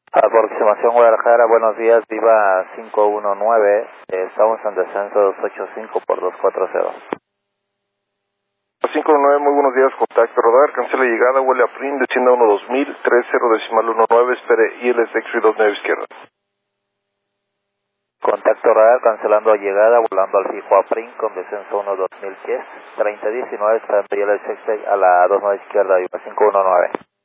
Aproximación Guadalajara, buenos días, Viva 519, estamos en descenso 285 por 240. 519, muy buenos días, contacto radar, cancela llegada, huele a PRIN, descienda 12000, 30.19, espere ILS X-Ray 29 izquierda. Contacto radar, cancelando llegada, volando al fijo a PRIN con descenso 12010, 3019, esperando ILS X-Ray a la 29 izquierda, Viva 519.